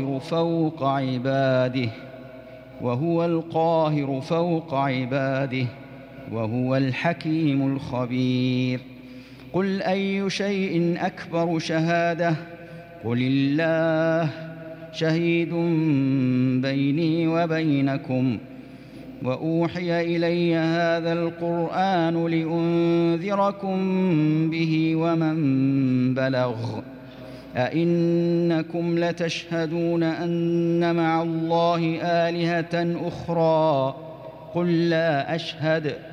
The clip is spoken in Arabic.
القاهر فوق عباده وهو الحكيم الخبير. قل أي شيء أكبر شهادة؟ قل الله شهيد بيني وبينكم. وأوحي إلي هذا القرآن لأنذركم به ومن بلغ. أئنكم لتشهدون أن مع الله آلهة أخرى؟ قل لا أشهد.